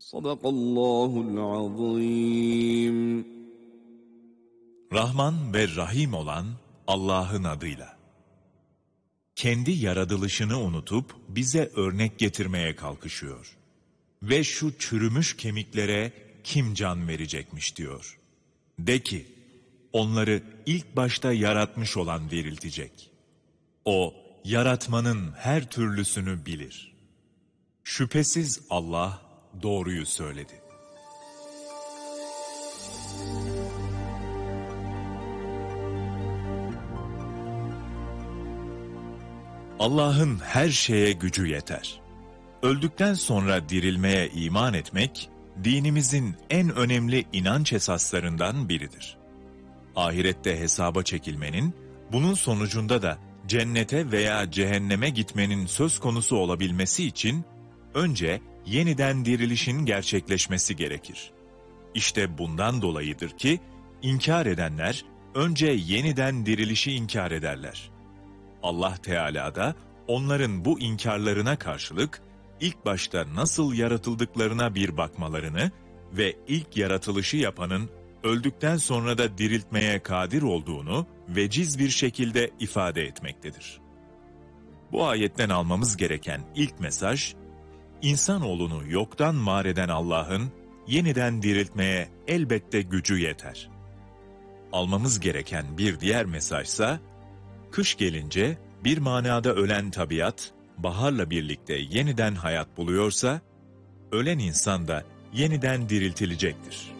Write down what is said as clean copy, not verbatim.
Sadakallahul azim. Rahman ve Rahim olan Allah'ın adıyla. Kendi yaratılışını unutup bize örnek getirmeye kalkışıyor. Ve şu çürümüş kemiklere kim can verecekmiş diyor. De ki, onları ilk başta yaratmış olan diriltecek. O, yaratmanın her türlüsünü bilir. Şüphesiz Allah doğruyu söyledi. Allah'ın her şeye gücü yeter. Öldükten sonra dirilmeye iman etmek, dinimizin en önemli inanç esaslarından biridir. Ahirette hesaba çekilmenin, bunun sonucunda da cennete veya cehenneme gitmenin söz konusu olabilmesi için, önce yeniden dirilişin gerçekleşmesi gerekir. İşte bundan dolayıdır ki, inkar edenler, önce yeniden dirilişi inkar ederler. Allah Teala da onların bu inkarlarına karşılık ilk başta nasıl yaratıldıklarına bir bakmalarını ve ilk yaratılışı yapanın öldükten sonra da diriltmeye kadir olduğunu veciz bir şekilde ifade etmektedir. Bu ayetten almamız gereken ilk mesaj, insanoğlunu yoktan var eden Allah'ın yeniden diriltmeye elbette gücü yeter. Almamız gereken bir diğer mesajsa, kış gelince bir manada ölen tabiat, baharla birlikte yeniden hayat buluyorsa, ölen insan da yeniden diriltilecektir.